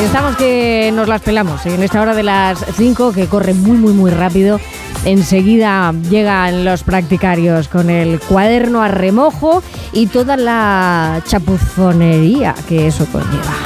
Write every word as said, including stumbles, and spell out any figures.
Estamos que nos las pelamos en esta hora de las cinco, que corre muy, muy, muy rápido. Enseguida llegan los practicarios con el cuaderno a remojo y toda la chapuzonería que eso conlleva.